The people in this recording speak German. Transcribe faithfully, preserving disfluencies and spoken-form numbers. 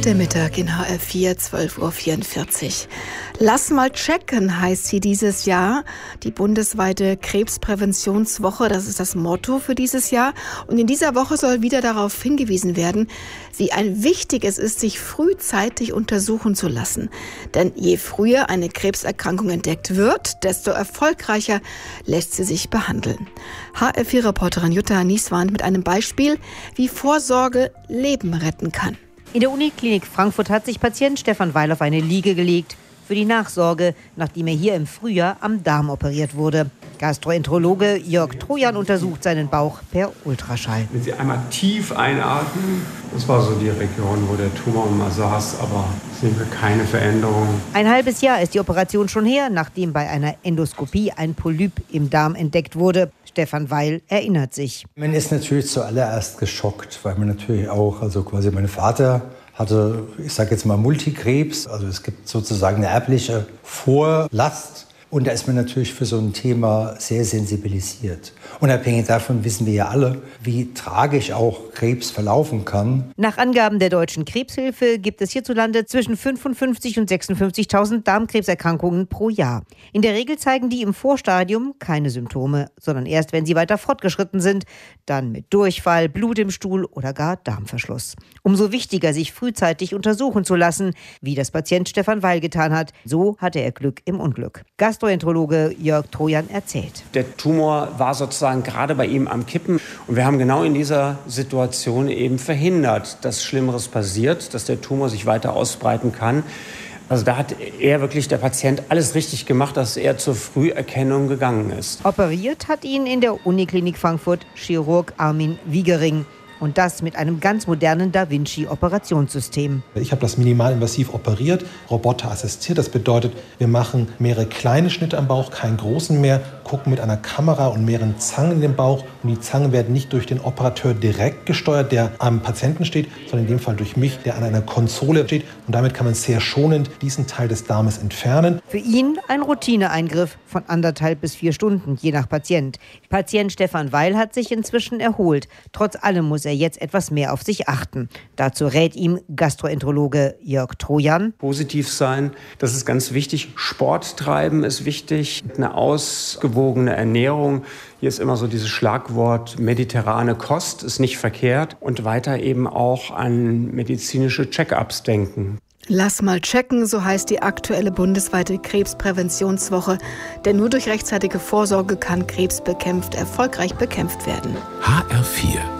Der Mittag in H R vier, zwölf Uhr vierundvierzig. Lass mal checken heißt sie dieses Jahr. Die bundesweite Krebspräventionswoche, das ist das Motto für dieses Jahr. Und in dieser Woche soll wieder darauf hingewiesen werden, wie ein wichtig es ist, sich frühzeitig untersuchen zu lassen. Denn je früher eine Krebserkrankung entdeckt wird, desto erfolgreicher lässt sie sich behandeln. H R vier-Reporterin Jutta Nieswand mit einem Beispiel, wie Vorsorge Leben retten kann. In der Uniklinik Frankfurt hat sich Patient Stefan Weil auf eine Liege gelegt für die Nachsorge, nachdem er hier im Frühjahr am Darm operiert wurde. Gastroenterologe Jörg Trojan untersucht seinen Bauch per Ultraschall. Wenn Sie einmal tief einatmen, das war so die Region, wo der Tumor mal saß, aber sehen wir keine Veränderung. Ein halbes Jahr ist die Operation schon her, nachdem bei einer Endoskopie ein Polyp im Darm entdeckt wurde. Stefan Weil erinnert sich. Man ist natürlich zuallererst geschockt, weil man natürlich auch, also quasi mein Vater hatte, ich sage jetzt mal Multikrebs, also es gibt sozusagen eine erbliche Vorlast. Und da ist man natürlich für so ein Thema sehr sensibilisiert. Unabhängig davon wissen wir ja alle, wie tragisch auch Krebs verlaufen kann. Nach Angaben der Deutschen Krebshilfe gibt es hierzulande zwischen fünfundfünfzigtausend und sechsundfünfzigtausend Darmkrebserkrankungen pro Jahr. In der Regel zeigen die im Vorstadium keine Symptome, sondern erst, wenn sie weiter fortgeschritten sind, dann mit Durchfall, Blut im Stuhl oder gar Darmverschluss. Umso wichtiger, sich frühzeitig untersuchen zu lassen, wie das Patient Stefan Weil getan hat. So hatte er Glück im Unglück. Gastroenterologe Jörg Trojan erzählt. Der Tumor war sozusagen gerade bei ihm am Kippen. Und wir haben genau in dieser Situation eben verhindert, dass Schlimmeres passiert, dass der Tumor sich weiter ausbreiten kann. Also da hat er wirklich, der Patient, alles richtig gemacht, dass er zur Früherkennung gegangen ist. Operiert hat ihn in der Uniklinik Frankfurt Chirurg Armin Wiegering. Und das mit einem ganz modernen Da Vinci-Operationssystem. Ich habe das minimalinvasiv operiert, Roboter assistiert. Das bedeutet, wir machen mehrere kleine Schnitte am Bauch, keinen großen mehr, gucken mit einer Kamera und mehreren Zangen in den Bauch. Und die Zangen werden nicht durch den Operateur direkt gesteuert, der am Patienten steht, sondern in dem Fall durch mich, der an einer Konsole steht. Und damit kann man sehr schonend diesen Teil des Darmes entfernen. Für ihn ein Routineeingriff von anderthalb bis vier Stunden, je nach Patient. Patient Stefan Weil hat sich inzwischen erholt. Trotz allem muss er jetzt etwas mehr auf sich achten. Dazu rät ihm Gastroenterologe Jörg Trojan. Positiv sein, das ist ganz wichtig. Sport treiben ist wichtig. Eine ausgewogene Ernährung. Hier ist immer so dieses Schlagwort mediterrane Kost, ist nicht verkehrt. Und weiter eben auch an medizinische Check-ups denken. Lass mal checken, so heißt die aktuelle bundesweite Krebspräventionswoche. Denn nur durch rechtzeitige Vorsorge kann Krebs bekämpft, erfolgreich bekämpft werden. H R vier